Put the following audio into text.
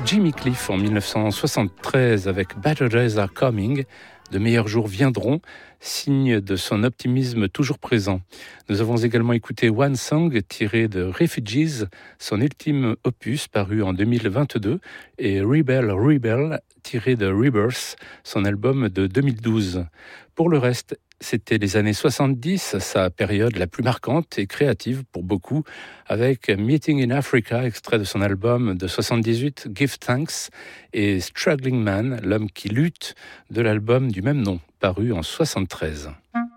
Jimmy Cliff en 1973 avec Better Days Are Coming, de meilleurs jours viendront, signe de son optimisme toujours présent. Nous avons également écouté One Song tiré de Refugees, son ultime opus paru en 2022, et Rebel Rebel tiré de Rebirth, son album de 2012. Pour le reste, c'était les années 70, sa période la plus marquante et créative pour beaucoup, avec Meeting in Africa, extrait de son album de 78, Give Thanks, et Struggling Man, l'homme qui lutte, de l'album du même nom, paru en 73.